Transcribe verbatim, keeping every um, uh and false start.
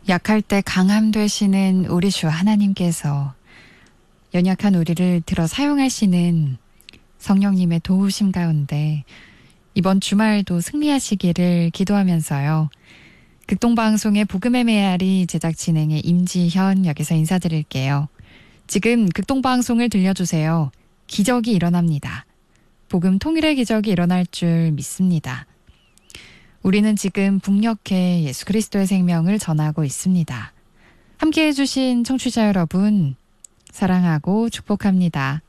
약할 때 강함 되시는 우리 주 하나님께서 연약한 우리를 들어 사용하시는 성령님의 도우심 가운데 이번 주말도 승리하시기를 기도하면서요. 극동방송의 복음의 메아리 제작 진행의 임지현 여기서 인사드릴게요. 지금 극동방송을 들려주세요. 기적이 일어납니다. 복음 통일의 기적이 일어날 줄 믿습니다. 우리는 지금 북녘에 예수 그리스도의 생명을 전하고 있습니다. 함께해 주신 청취자 여러분 사랑하고 축복합니다.